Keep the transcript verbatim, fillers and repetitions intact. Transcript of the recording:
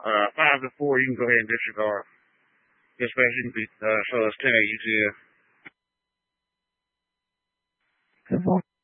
Uh, five to four, you can go ahead and disregard. Dispatch, you can be, uh, show us ten at U T F. Good morning.